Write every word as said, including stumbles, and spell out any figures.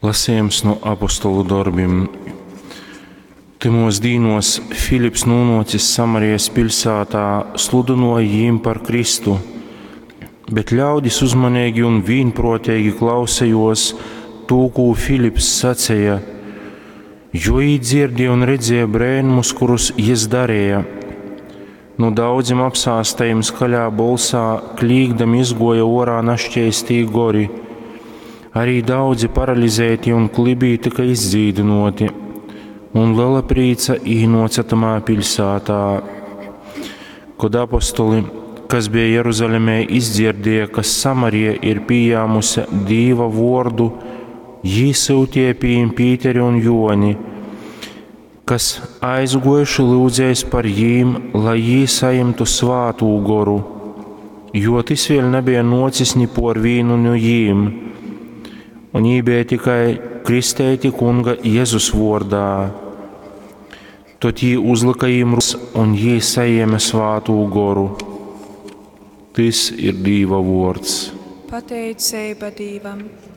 Lasījums no apostolu darbiem. Timos dīnos Filips nūnocis Samarijas pilsētā sludināja jīm par Kristu, bet ļaudis uzmanīgi un vīnprotīgi klausējos tū, ko Filips sacēja, jo īdzirdēja un redzēja brēnumus, kurus jis darēja. No daudziem apsāstajiem skaļā balsā klīgdam izgoja orā našķēstī gori. Arī daudzi paralizēti un klibī tika izdzīdinoti, un liela prīca īnoca tamā pilsētā. Kod apostoli, kas bija Jeruzalemē, izdzirdēja, ka Samarija ir pieņēmusi Dieva vārdu, jī sūtīja pie Pīteri un Joni, kas aizgojuši lūdzējis par jīm, lai jī saimtu svātū goru, jo tas vēl nebija nocis ni por vīnu no jīm, un jī bija tikai kristēti kunga Jēzus vārdā. Tad jī uzlika jīm rūs, un jī saima svātū goru. Tas ir Dieva vārds. Pateicība Dievam.